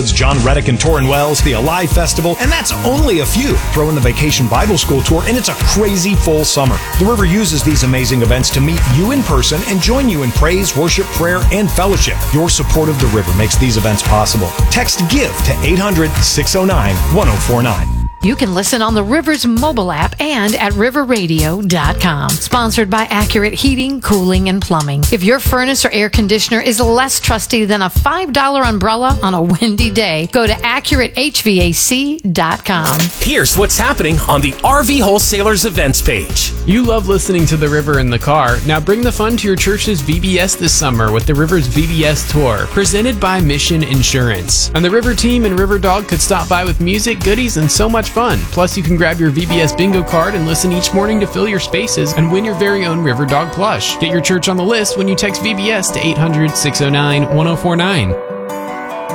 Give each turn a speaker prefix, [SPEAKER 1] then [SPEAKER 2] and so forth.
[SPEAKER 1] Woods, John Reddick and Torrin Wells, the Alive Festival, and that's only a few. Throw in the Vacation Bible School Tour, and it's a crazy full summer. The River uses these amazing events to meet you in person and join you in praise, worship, prayer, and fellowship. Your support of the River makes these events possible. Text GIVE to 800-609-1049.
[SPEAKER 2] You can listen on the River's mobile app and at riverradio.com. Sponsored by Accurate Heating, Cooling, and Plumbing. If your furnace or air conditioner is less trusty than a $5 umbrella on a windy day, go to AccurateHVAC.com.
[SPEAKER 3] Here's what's happening on the RV Wholesalers events page.
[SPEAKER 4] You love listening to the River in the car. Now bring the fun to your church's VBS this summer with the River's VBS Tour, presented by Mission Insurance. And the River team and River Dog could stop by with music, goodies, and so much fun. Plus, you can grab your VBS bingo card and listen each morning to fill your spaces and win your very own River Dog plush. Get your church on the list when you text VBS to 800-609-1049.